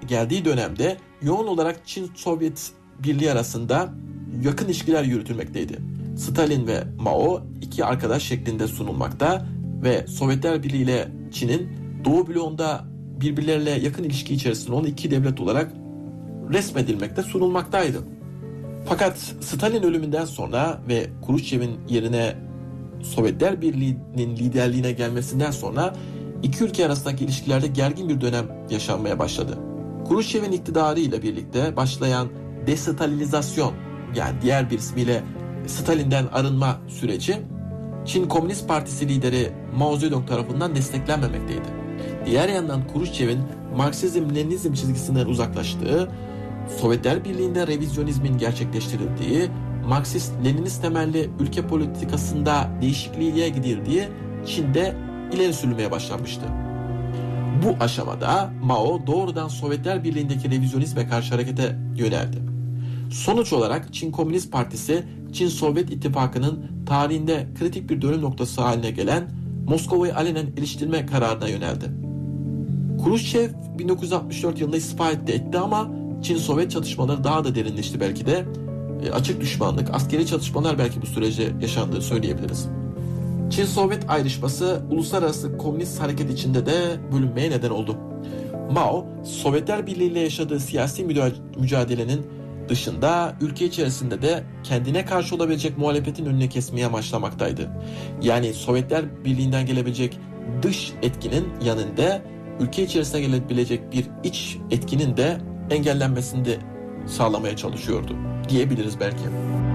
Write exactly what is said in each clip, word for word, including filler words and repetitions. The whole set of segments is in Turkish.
geldiği dönemde yoğun olarak Çin-Sovyet Birliği arasında yakın ilişkiler yürütülmekteydi. Stalin ve Mao iki arkadaş şeklinde sunulmakta ve Sovyetler Birliği ile Çin'in Doğu bloğunda birbirleriyle yakın ilişki içerisinde olan iki devlet olarak resmedilmekte, sunulmaktaydı. Fakat Stalin ölümünden sonra ve Kruşçev'in yerine Sovyetler Birliği'nin liderliğine gelmesinden sonra iki ülke arasındaki ilişkilerde gergin bir dönem yaşanmaya başladı. Kruşçev'in iktidarı ile birlikte başlayan destalinizasyon, yani diğer bir ismiyle Stalin'den arınma süreci Çin Komünist Partisi lideri Mao Zedong tarafından desteklenmemekteydi. Diğer yandan Kruşçev'in Marksizm-Leninizm çizgisinden uzaklaştığı, Sovyetler Birliği'nde revizyonizmin gerçekleştirildiği, Marksist-Leninist temelli ülke politikasında değişikliğe gidildiği Çin'de ileri sürülmeye başlanmıştı. Bu aşamada Mao doğrudan Sovyetler Birliği'ndeki revizyonizme karşı harekete yöneldi. Sonuç olarak Çin Komünist Partisi, Çin-Sovyet İttifakı'nın tarihinde kritik bir dönüm noktası haline gelen Moskova'yı alenen eleştirme kararına yöneldi. Kruşçev bin dokuz yüz altmış dört yılında istifa etti, etti ama Çin-Sovyet çatışmaları daha da derinleşti belki de. E, açık düşmanlık, askeri çatışmalar belki bu sürece yaşandığı söyleyebiliriz. Çin-Sovyet ayrışması uluslararası komünist hareket içinde de bölünmeye neden oldu. Mao, Sovyetler Birliği ile yaşadığı siyasi mücadelenin dışında ülke içerisinde de kendine karşı olabilecek muhalefetin önüne kesmeye amaçlamaktaydı. Yani Sovyetler Birliği'nden gelebilecek dış etkinin yanında ülke içerisine gelebilecek bir iç etkinin de engellenmesini de sağlamaya çalışıyordu diyebiliriz belki.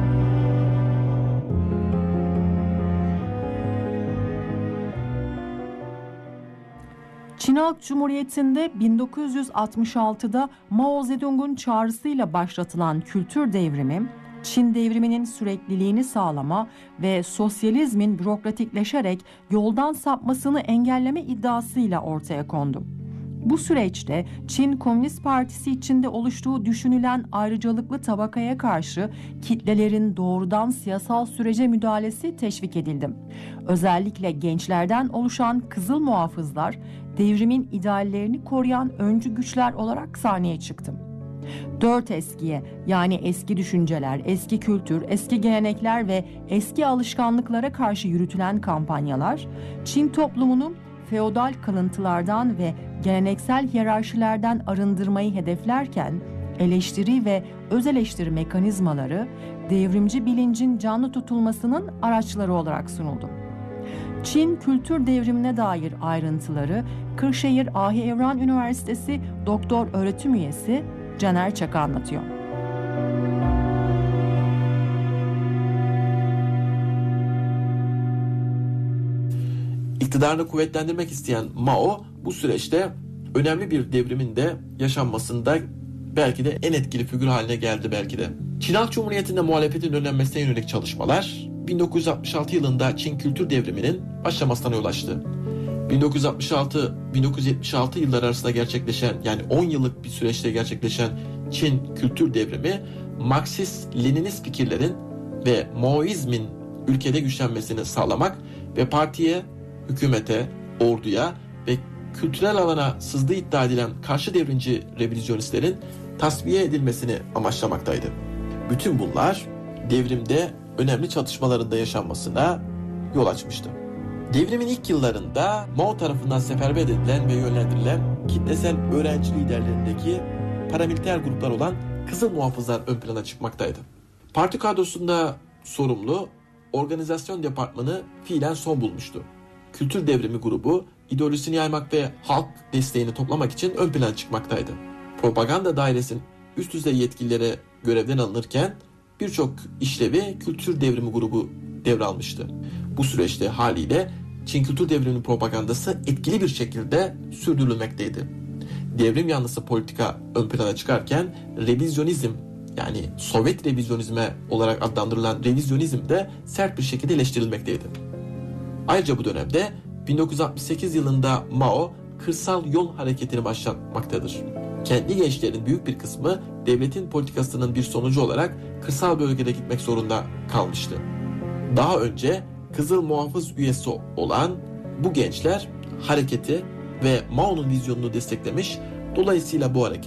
Çin Halk Cumhuriyeti'nde bin dokuz yüz altmış altıda Mao Zedong'un çağrısıyla başlatılan kültür devrimi, Çin devriminin sürekliliğini sağlama ve sosyalizmin bürokratikleşerek yoldan sapmasını engelleme iddiasıyla ortaya kondu. Bu süreçte Çin Komünist Partisi içinde oluştuğu düşünülen ayrıcalıklı tabakaya karşı kitlelerin doğrudan siyasal sürece müdahalesi teşvik edildi. Özellikle gençlerden oluşan Kızıl Muhafızlar, devrimin ideallerini koruyan öncü güçler olarak sahneye çıktı. Dört eskiye, yani eski düşünceler, eski kültür, eski gelenekler ve eski alışkanlıklara karşı yürütülen kampanyalar, Çin toplumunu feodal kalıntılardan ve geleneksel hiyerarşilerden arındırmayı hedeflerken, eleştiri ve öz eleştiri mekanizmaları devrimci bilincin canlı tutulmasının araçları olarak sunuldu. Çin kültür devrimine dair ayrıntıları Kırşehir Ahi Evran Üniversitesi Doktor Öğretim Üyesi Caner Çaka anlatıyor. İktidarını kuvvetlendirmek isteyen Mao bu süreçte önemli bir devrimin de yaşanmasında belki de en etkili figür haline geldi belki de. Çin Halk Cumhuriyeti'nde muhalefetin önlenmesine yönelik çalışmalar bin dokuz yüz altmış altı yılında Çin kültür devriminin başlamasına yol açtı. bin dokuz yüz altmış altı bin dokuz yüz yetmiş altı yılları arasında gerçekleşen, yani on yıllık bir süreçte gerçekleşen Çin kültür devrimi, Marksist-Leninist fikirlerin ve Maoizmin ülkede güçlenmesini sağlamak ve partiye, hükümete, orduya ve kültürel alana sızdığı iddia edilen karşı devrimci revizyonistlerin tasfiye edilmesini amaçlamaktaydı. Bütün bunlar devrimde önemli çatışmaların da yaşanmasına yol açmıştı. Devrimin ilk yıllarında Mao tarafından seferber edilen ve yönlendirilen kitlesel öğrenci liderlerindeki paramiliter gruplar olan Kızıl Muhafızlar ön plana çıkmaktaydı. Parti kadrosunda sorumlu organizasyon departmanı fiilen son bulmuştu. Kültür devrimi grubu ideolojisini yaymak ve halk desteğini toplamak için ön plana çıkmaktaydı. Propaganda dairesinin üst düzey yetkililere görevden alınırken birçok işlevi kültür devrimi grubu devralmıştı. Bu süreçte haliyle Çin kültür devriminin propagandası etkili bir şekilde sürdürülmekteydi. Devrim yanlısı politika ön plana çıkarken revizyonizm, yani Sovyet revizyonizme olarak adlandırılan revizyonizm de sert bir şekilde eleştirilmekteydi. Ayrıca bu dönemde bin dokuz yüz altmış sekiz yılında Mao kırsal yol hareketini başlatmaktadır. Kentli gençlerin büyük bir kısmı devletin politikasının bir sonucu olarak kırsal bölgede gitmek zorunda kalmıştı. Daha önce Kızıl Muhafız üyesi olan bu gençler hareketi ve Mao'nun vizyonunu desteklemiş, dolayısıyla bu hareket